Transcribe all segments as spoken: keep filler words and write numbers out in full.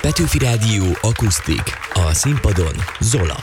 Petőfi Rádió akusztik. A színpadon Zola.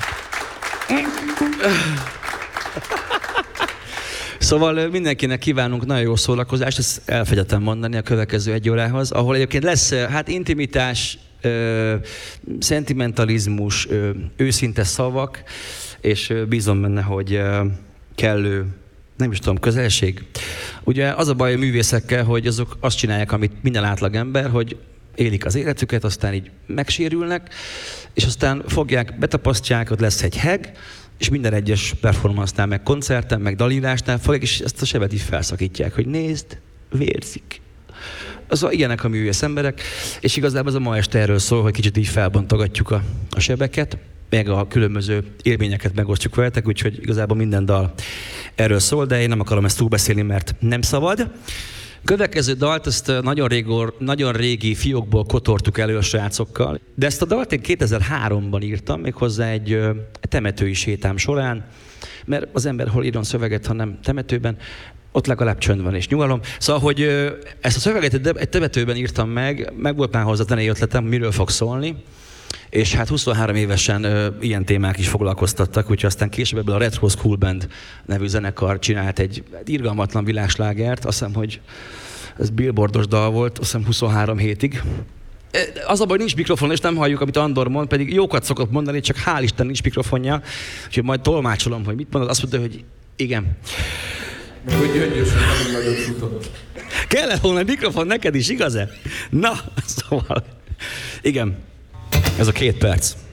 Szóval mindenkinek kívánunk nagyon jó szórakozást, ezt elfegyeltem mondani a következő egy órához, ahol egyébként lesz hát intimitás, ö, szentimentalizmus, ö, őszinte szavak, és ö, bízom benne, hogy ö, kellő, nem is tudom, közelség. Ugye az a baj a művészekkel, hogy azok azt csinálják, amit minden átlag ember, hogy élik az életüket, aztán így megsérülnek, és aztán fogják, betapasztják, ott lesz egy heg, és minden egyes performance-nál, meg koncerten, meg dalírásnál fogják, és ezt a sebet így felszakítják, hogy nézd, vérzik. Az ilyenek a művész emberek, és igazából ez a ma este erről szól, hogy kicsit így felbontogatjuk a, a sebeket, meg a különböző élményeket megosztjuk veletek, úgyhogy igazából minden dal erről szól, de én nem akarom ezt túlbeszélni, mert nem szabad. Következő dalt ezt nagyon, régor, nagyon régi fiókból kotortuk elő a srácokkal, de ezt a dalt én kétezer-háromban írtam, méghozzá egy, egy temetői sétám során, mert az ember hol írjon szöveget, ha nem temetőben, ott legalább csönd van és nyugalom. Szóval, hogy ezt a szöveget egy temetőben írtam meg, meg volt már hozzá zenei ötletem, miről fog szólni, és hát huszonhárom évesen ö, ilyen témák is foglalkoztattak, úgyhogy aztán később ebből a Retro School Band nevű zenekar csinált egy, egy irgalmatlan világslágert, azt hiszem, hogy ez billboardos dal volt, azt hiszem huszonhárom hétig. Az a baj, nincs mikrofon, és nem halljuk, amit Andor mond, pedig jókat szokott mondani, csak hál' Isten nincs mikrofonja, úgyhogy majd tolmácsolom, hogy mit mondod, azt mondta, hogy igen. Hogy gyöngyösen, nagyon nagyot futott. Kellett volna egy mikrofon neked is, igaz-e? Na, szóval, igen. Ez a két perc.